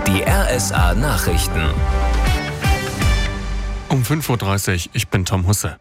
Die RSA Nachrichten. Um 5:30 Uhr, ich bin Tom Husse.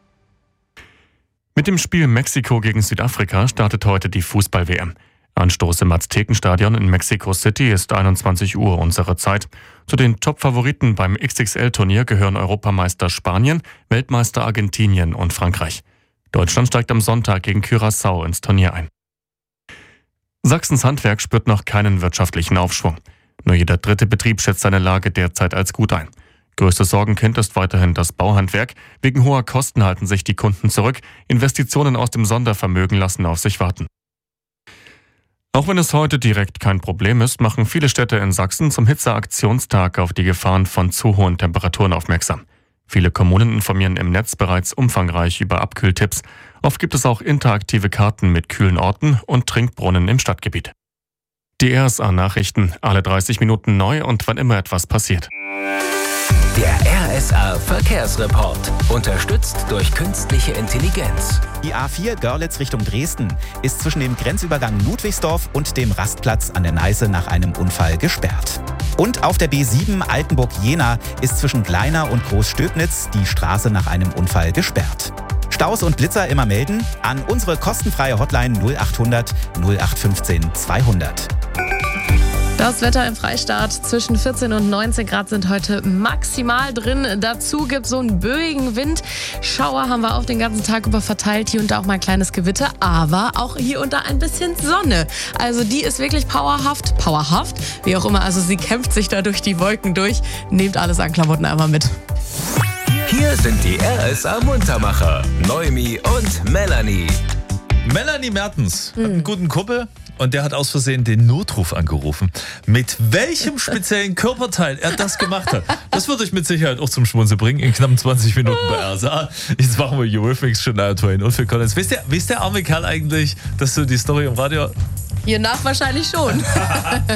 Mit dem Spiel Mexiko gegen Südafrika startet heute die Fußball-WM. Anstoß im Aztekenstadion in Mexico City ist 21 Uhr unsere Zeit. Zu den Top-Favoriten beim XXL-Turnier gehören Europameister Spanien, Weltmeister Argentinien und Frankreich. Deutschland steigt am Sonntag gegen Curaçao ins Turnier ein. Sachsens Handwerk spürt noch keinen wirtschaftlichen Aufschwung. Nur jeder dritte Betrieb schätzt seine Lage derzeit als gut ein. Größtes Sorgenkind ist weiterhin das Bauhandwerk. Wegen hoher Kosten halten sich die Kunden zurück. Investitionen aus dem Sondervermögen lassen auf sich warten. Auch wenn es heute direkt kein Problem ist, machen viele Städte in Sachsen zum Hitzeaktionstag auf die Gefahren von zu hohen Temperaturen aufmerksam. Viele Kommunen informieren im Netz bereits umfangreich über Abkühltipps. Oft gibt es auch interaktive Karten mit kühlen Orten und Trinkbrunnen im Stadtgebiet. Die RSA-Nachrichten, alle 30 Minuten neu und wann immer etwas passiert. Der RSA Verkehrsreport. Unterstützt durch künstliche Intelligenz. Die A4 Görlitz Richtung Dresden ist zwischen dem Grenzübergang Ludwigsdorf und dem Rastplatz an der Neiße nach einem Unfall gesperrt. Und auf der B7 Altenburg-Jena ist zwischen Gleina und Großstöbnitz die Straße nach einem Unfall gesperrt. Staus und Blitzer immer melden an unsere kostenfreie Hotline 0800 0815 200. Das Wetter im Freistaat zwischen 14 und 19 Grad sind heute maximal drin. Dazu gibt es so einen böigen Wind. Schauer haben wir auch den ganzen Tag über verteilt. Hier und da auch mal ein kleines Gewitter, aber auch hier und da ein bisschen Sonne. Also die ist wirklich powerhaft, wie auch immer. Also sie kämpft sich da durch die Wolken durch. Nehmt alles an Klamotten einmal mit. Hier sind die RSA Muntermacher, Noemi und Melanie. Melanie Mertens hat einen guten Kumpel und der hat aus Versehen den Notruf angerufen. Mit welchem speziellen Körperteil er das gemacht hat, das würde ich mit Sicherheit auch zum Schmunzeln bringen in knapp 20 Minuten bei RSA. Jetzt machen wir Eurythmics, Shania Twain und Phil Collins. Wisst der arme Kerl eigentlich, dass du die Story im Radio... Hiernach wahrscheinlich schon.